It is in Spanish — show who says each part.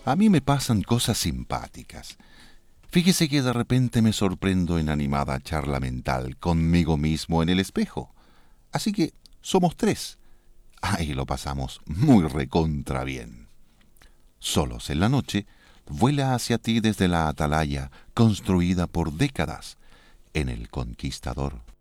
Speaker 1: A mí me pasan cosas simpáticas. Fíjese que de repente me sorprendo en animada charla mental conmigo mismo en el espejo. Así que somos tres. Ahí lo pasamos muy recontra bien. Solos en la noche, vuela hacia ti desde la atalaya construida por décadas en el Conquistador.